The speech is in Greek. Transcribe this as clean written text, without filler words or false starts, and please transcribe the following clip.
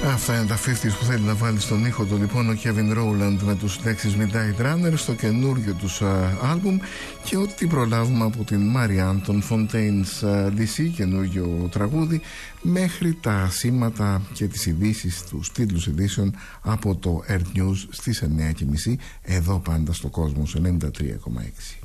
Αυτά είναι τα 50's που θέλει να βάλει στον ήχο του λοιπόν ο Kevin Rowland με τους Texas Midnight Runners στο καινούριο τους άλμπουμ, και ό,τι προλάβουμε από την Marianne των Fontaines DC, καινούριο τραγούδι, μέχρι τα σήματα και τις ειδήσεις, τους τίτλους ειδήσεων από το Earth News στις 9.30 εδώ πάντα στο Κόσμος 93,6.